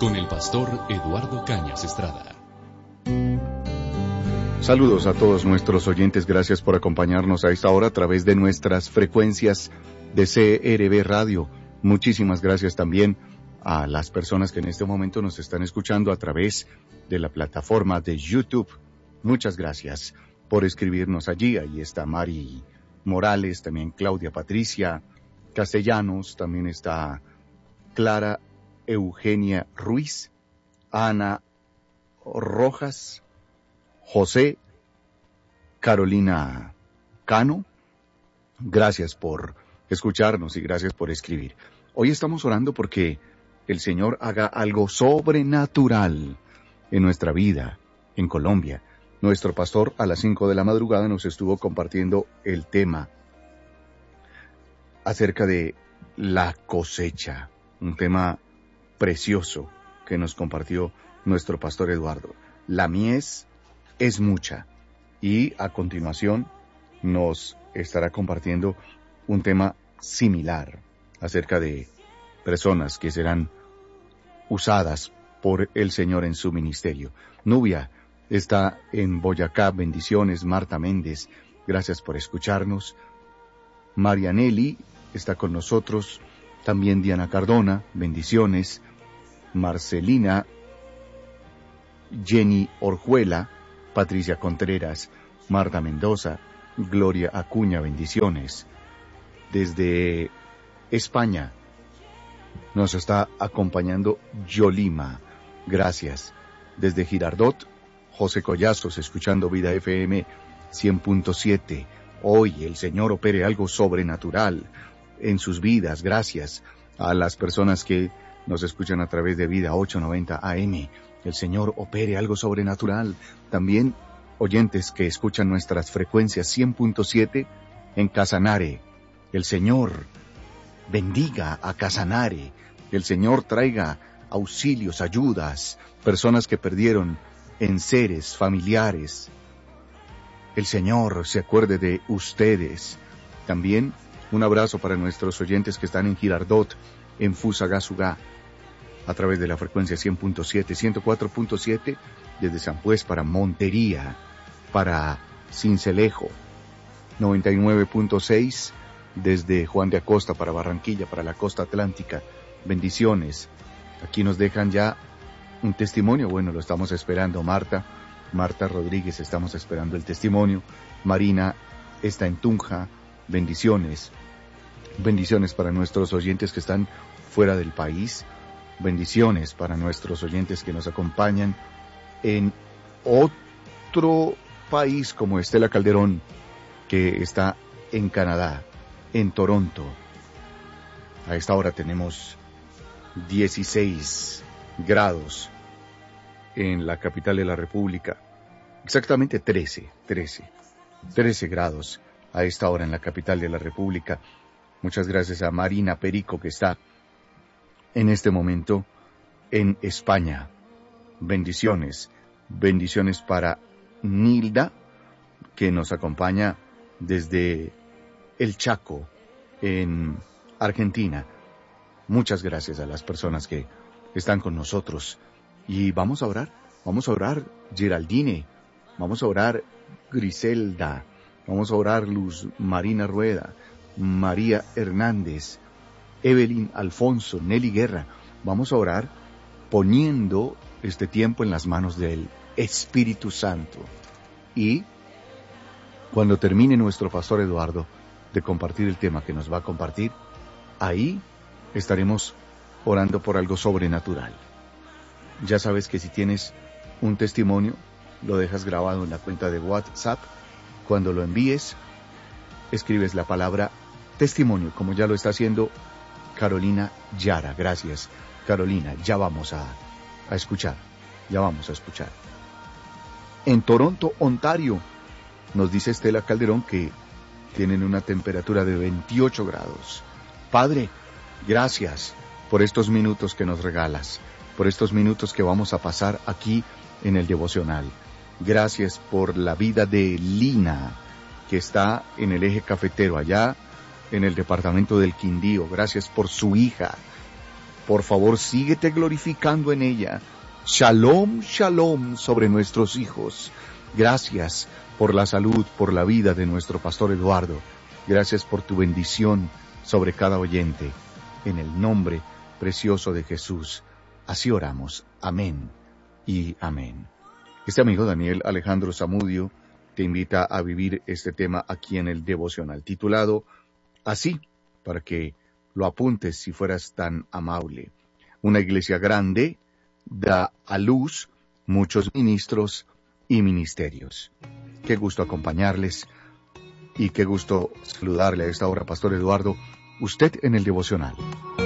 con el pastor Eduardo Cañas Estrada. Saludos a todos nuestros oyentes, gracias por acompañarnos a esta hora a través de nuestras frecuencias de CRB Radio. Muchísimas gracias también a las personas que en este momento nos están escuchando a través de la plataforma de YouTube. Muchas gracias por escribirnos allí. Ahí está Mari Morales, también Claudia Patricia Castellanos, también está Clara Eugenia Ruiz, Ana Rojas, José, Carolina Cano. Gracias por escucharnos y gracias por escribir. Hoy estamos orando porque el Señor haga algo sobrenatural en nuestra vida, en Colombia. Nuestro pastor a las 5 de la madrugada nos estuvo compartiendo el tema acerca de la cosecha, un tema precioso que nos compartió nuestro pastor Eduardo. La mies es mucha, y a continuación nos estará compartiendo un tema similar acerca de personas que serán usadas por el Señor en su ministerio. Nubia está en Boyacá, bendiciones. Marta Méndez, gracias por escucharnos. Marianelli está con nosotros, también Diana Cardona, bendiciones. Marcelina, Jenny Orjuela, Patricia Contreras, Marta Mendoza, Gloria Acuña, bendiciones. Desde España nos está acompañando Yolima, gracias. Desde Girardot, José Collazos, escuchando Vida FM 100.7. Hoy el Señor opere algo sobrenatural en sus vidas, gracias a las personas que nos escuchan a través de Vida 890 AM. El Señor opere algo sobrenatural. También oyentes que escuchan nuestras frecuencias 100.7 en Casanare. El Señor bendiga a Casanare. El Señor traiga auxilios, ayudas, personas que perdieron enseres familiares. El Señor se acuerde de ustedes. También un abrazo para nuestros oyentes que están en Girardot, en Fusagasugá, a través de la frecuencia 100.7, 104.7, desde San Pues para Montería, para Sincelejo, 99.6, desde Juan de Acosta para Barranquilla, para la costa atlántica. Bendiciones. Aquí nos dejan ya un testimonio, bueno, lo estamos esperando. Marta Rodríguez, estamos esperando el testimonio. Marina está en Tunja, bendiciones. Bendiciones para nuestros oyentes que están fuera del país. Bendiciones para nuestros oyentes que nos acompañan en otro país como Estela Calderón, que está en Canadá, en Toronto. A esta hora tenemos 16 grados en la capital de la República. Exactamente 13 grados a esta hora en la capital de la República. Muchas gracias a Marina Perico, que está en este momento en España. Bendiciones. Bendiciones para Nilda, que nos acompaña desde el Chaco, en Argentina. Muchas gracias a las personas que están con nosotros. Y vamos a orar Geraldine, vamos a orar Griselda, vamos a orar Luz Marina Rueda, María Hernández, Evelyn Alfonso, Nelly Guerra. Vamos a orar poniendo este tiempo en las manos del Espíritu Santo. Y cuando termine nuestro pastor Eduardo de compartir el tema que nos va a compartir, ahí estaremos orando por algo sobrenatural. Ya sabes que si tienes un testimonio, lo dejas grabado en la cuenta de WhatsApp. Cuando lo envíes, escribes la palabra testimonio, como ya lo está haciendo Carolina Yara. Gracias, Carolina. Ya vamos a escuchar. En Toronto, Ontario, nos dice Estela Calderón que tienen una temperatura de 28 grados. Padre, gracias por estos minutos que nos regalas, por estos minutos que vamos a pasar aquí en el devocional. Gracias por la vida de Lina, que está en el eje cafetero, allá en el departamento del Quindío. Gracias por su hija. Por favor, síguete glorificando en ella. Shalom, shalom sobre nuestros hijos. Gracias por la salud, por la vida de nuestro pastor Eduardo. Gracias por tu bendición sobre cada oyente. En el nombre precioso de Jesús. Así oramos. Amén y amén. Este amigo Daniel Alejandro Zamudio te invita a vivir este tema aquí en el devocional, titulado así, para que lo apuntes si fueras tan amable. Una iglesia grande da a luz muchos ministros y ministerios. Qué gusto acompañarles y qué gusto saludarle a esta hora, Pastor Eduardo, usted en el devocional.